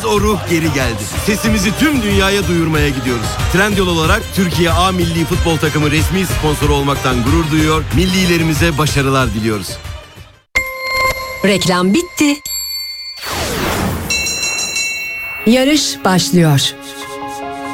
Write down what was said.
özlediğimiz o ruh geri geldi. Sesimizi tüm dünyaya duyurmaya gidiyoruz. Trendyol olarak Türkiye A Milli Futbol Takımı resmi sponsoru olmaktan gurur duyuyor. Millilerimize başarılar diliyoruz. Reklam bitti. Yarış başlıyor.